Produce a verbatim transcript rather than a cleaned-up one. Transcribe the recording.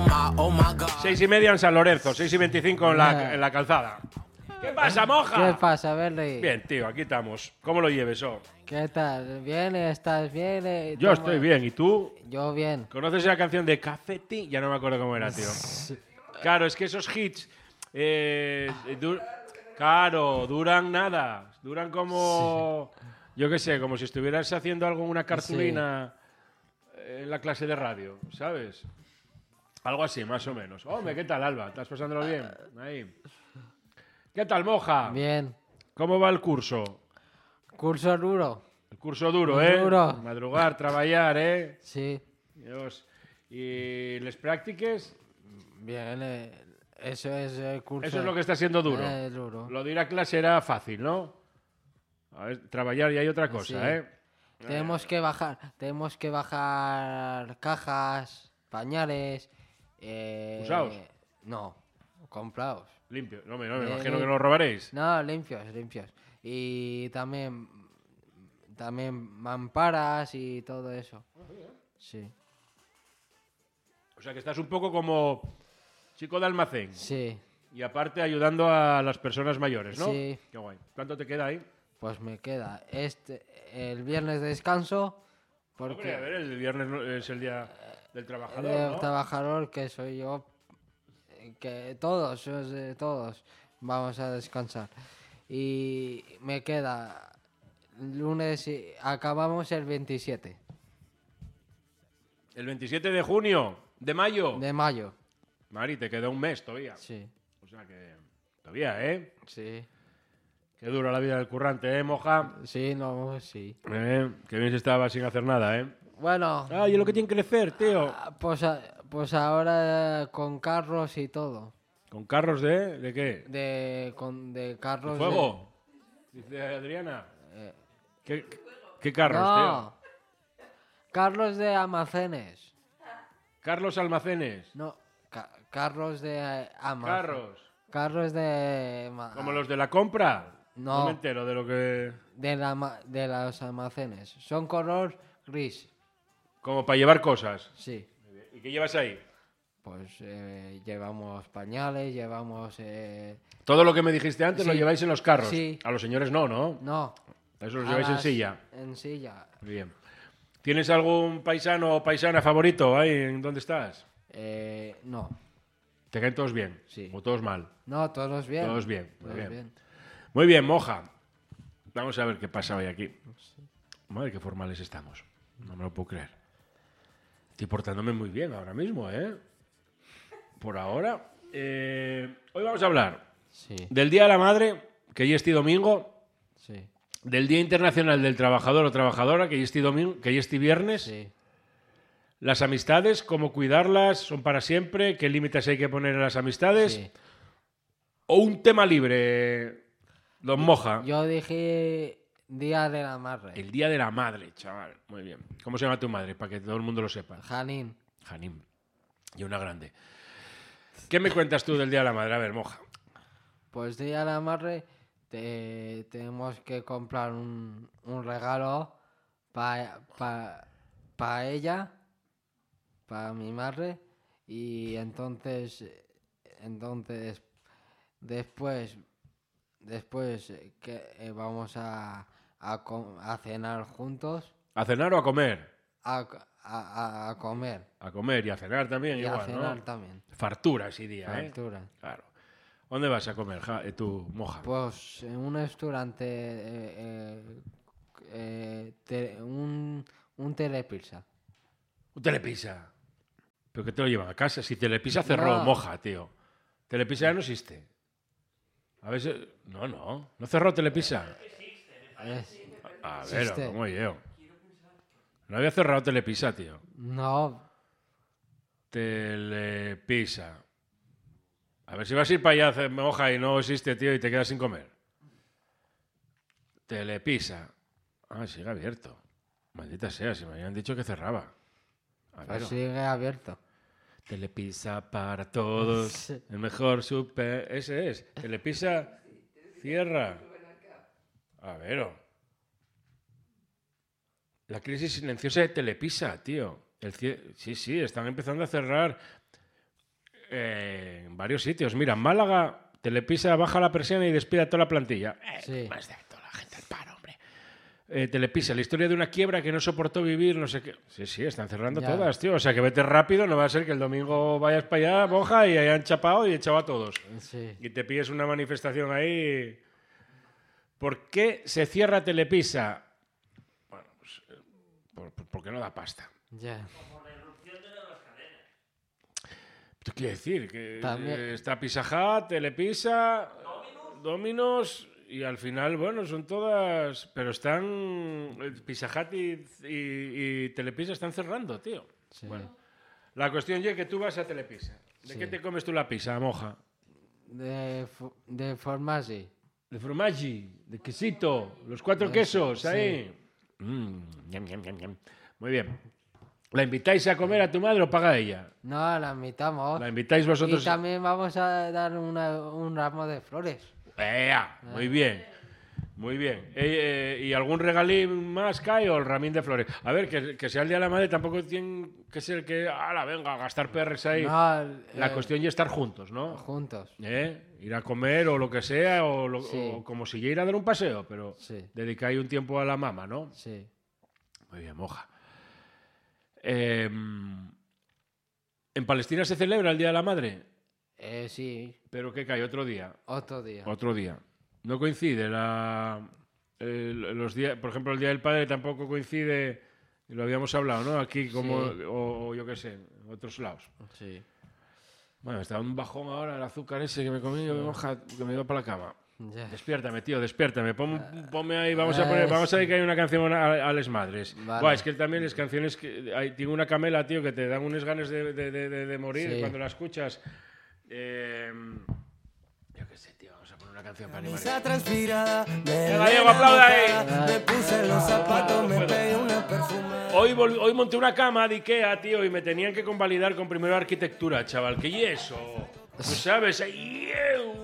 Seis y media en San Lorenzo, seis y veinticinco en la, en la calzada. ¿Qué pasa, moja? ¿Qué pasa, Berry? Bien, tío, aquí estamos. ¿Cómo lo lleves, oh? ¿Qué tal? ¿Bien? ¿Estás bien? Eh, Yo toma- estoy bien, ¿y tú? Yo bien. ¿Conoces la canción de Cafetín? Ya no me acuerdo cómo era, tío. Claro, es que esos hits... eh, du- claro, duran nada. Duran como... Yo qué sé, como si estuvieras haciendo algo en una cartulina en la clase de radio, ¿sabes? Algo así, más o menos. Hombre, ¿qué tal, Alba? ¿Estás pasándolo bien? Ahí. ¿Qué tal, moja? Bien. ¿Cómo va el curso? Curso duro. El curso duro, Muy ¿eh? duro. Madrugar, trabajar, ¿eh? Sí. Dios. ¿Y les prácticas? Bien. eh, eso es el curso. Eso es lo que está siendo duro. Eh, duro. Lo de ir a clase era fácil, ¿no? A ver, trabajar y hay otra cosa, Sí. ¿eh? Tenemos que bajar. Tenemos que bajar cajas, pañales. Eh, ¿Usados? No. Comprados. Limpio. No, me, no, me Eh, imagino que lim- no lo robaréis. No, limpios, limpios. Y también, también mamparas y todo eso. Sí, O sea, que estás un poco como chico de almacén. sí. Y aparte ayudando a las personas mayores, ¿no? Sí. Qué guay. ¿Cuánto te queda ahí? Pues me queda este el viernes de descanso Hombre, a porque ver, el viernes no- es el día del trabajador, el ¿no? trabajador que soy yo, eh, que todos, os, eh, todos vamos a descansar. Y me queda lunes y acabamos el veintisiete El veintisiete de junio, de mayo. de mayo. Mari, te queda un mes todavía. Sí, O sea que todavía, ¿eh? sí. Qué dura la vida del currante, ¿eh, moja? Sí, no, sí. Eh, que bien se estaba sin hacer nada, ¿eh? Bueno, Ay, es lo que tiene que crecer, tío. ah, pues, a- pues ahora eh, con carros y todo. ¿Con carros de...? ¿De qué? De, con, de ¿De carros fuego? Dice Adriana. Eh, ¿Qué, qué de... carros, No, carros de almacenes. tío? Carlos Almacenes. No, ca- carros de eh, almacenes. Carros. Carros de... ma- ¿Como los de la compra? No. No me entero de lo que... De, la, ma- de los almacenes. Son color gris. Como para llevar cosas. Sí. ¿Y qué llevas ahí? Pues eh, llevamos pañales, llevamos... eh, Todo lo que me dijiste antes lo Sí. lleváis en los carros. Sí. A los señores no, ¿no? No. Eso los a lleváis en las- silla. En silla. Muy bien. ¿Tienes algún paisano o paisana favorito ahí en dónde estás? Eh, no. ¿Te caen todos bien? Sí. ¿O todos mal? No, todos bien. Todos bien, muy Todos bien. Muy bien, moja. Vamos a ver qué pasa hoy aquí. Madre, qué formales estamos. No me lo puedo creer. Estoy portándome muy bien ahora mismo, ¿eh? Por ahora. Eh, hoy vamos a hablar Sí, del Día de la Madre, que ya es este domingo, sí, del Día Internacional del Trabajador o Trabajadora, que ya es este domingo, que ya es este viernes, sí. las amistades, cómo cuidarlas, son para siempre, qué límites hay que poner a las amistades, sí. o un tema libre, don Moja. Yo dije Día de la Madre. El Día de la Madre, chaval. Muy bien. ¿Cómo se llama tu madre? Para que todo el mundo lo sepa. Janín. Janim. Y una grande. ¿Qué me cuentas tú del Día de la Madre? A ver, Moja. Pues Día de la Madre te- tenemos que comprar un, un regalo para pa, ella, para mi madre. Y entonces, entonces después, después eh, que eh, vamos a, a, co- a cenar juntos, ¿A cenar o a comer? a, a- a comer A comer y a cenar también, y igual, a cenar ¿no? también. Fartura ese día, ¿eh? Altura. Claro. ¿Dónde vas a comer, ja- eh, tú, Moja? Pues en un restaurante, eh, eh, eh, te- un, un telepizza. Un Telepisa. ¿Pero qué te lo llevan a casa? Si Telepisa cerró, No. Moja, tío. Telepisa ya no existe. A veces... No, no. ¿No cerró Telepisa? Es- A ver, Existe. ¿cómo yo? No había cerrado Telepisa, tío. no, Telepisa. A ver si vas a ir para allá, hacer Moja, y no existe, tío, y te quedas sin comer. Telepisa. Ah, sigue abierto. Maldita sea, si me habían dicho que cerraba. A ver, pues sigue abierto. Telepisa para todos. Sí. El mejor super... Ese es. Telepisa cierra. A ver. La crisis silenciosa de Telepisa, tío. El cie- Sí, sí, están empezando a cerrar. eh, en varios sitios. Mira, en Málaga, Telepisa baja la persiana y despide a toda la plantilla. Eh, Sí. Más de toda la gente al paro, hombre. Eh, Telepisa, la historia de una quiebra que no soportó vivir, no sé qué. Sí, sí, están cerrando Ya. todas, tío. O sea, que vete rápido, no va a ser que el domingo vayas para allá, boja, y hayan chapado y echado a todos. Sí. Y te pilles una manifestación ahí. ¿Por qué se cierra Telepisa? Bueno, pues, eh, por- por- porque no da pasta. Ya. ¿Qué quiere decir? Que También- eh, está Pizza Hut, Telepisa, Domino's, y al final, bueno, son todas... Pero están... eh, Pizza Hut y, y- y Telepisa están cerrando, tío. Sí. Bueno, la cuestión es que tú vas a Telepisa. ¿De Sí. qué te comes tú la pizza, moja? De, fu- de formaggi. De fromaggi, de quesito, los cuatro Eso, quesos, sí. ahí. Mm, ñam, ñam, ñam, ñam. Muy bien. ¿La invitáis a comer a tu madre o paga ella? No, la invitamos. ¿La invitáis Y vosotros? también vamos a dar una- un ramo de flores. ¡Ea! Muy bien. Muy bien. Eh, eh, ¿Y algún regalín más cae o el ramín de flores? A ver, que, que sea el Día de la Madre tampoco tiene que ser que, ala, venga, a gastar perres ahí. No, el- La eh, cuestión ya estar juntos, ¿no? Juntos. ¿Eh? Ir a comer o lo que sea, o, lo- Sí. o como si ya ir a dar un paseo, pero Sí. dedicáis un tiempo a la mama, ¿no? Sí. Muy bien, moja. Eh, ¿En Palestina se celebra el Día de la Madre? Eh, sí, ¿Pero qué cae? ¿Otro día? otro día. Otro día. No coincide la... el- los días, por ejemplo, el Día del Padre tampoco coincide, y lo habíamos hablado, ¿no? Aquí como, Sí. o, o yo qué sé, en otros lados. Sí. Bueno, está un bajón ahora el azúcar ese que me comí, yo me moja, que me iba para la cama. Ya. Despiértame, tío, despiértame. Pon- ponme ahí, vamos a poner, Eh, vamos a dedicar una canción a, a les madres. Vale. Buah, es que también las canciones que hay, tiene una camela, tío, que te dan unos ganas de, de- de- de- de morir Sí. cuando la escuchas. Eh, yo qué sé, tío, vamos a poner una canción para animar. Esa transpirada, me Venga, Diego, aplauda ahí. Me puse los zapatos, me puedo. pegué una perfumada. Hoy, vol- hoy monté una cama de Ikea, tío, y me tenían que convalidar con primero arquitectura, chaval. ¿Qué y eso? ¿No sabes? Ay, eu.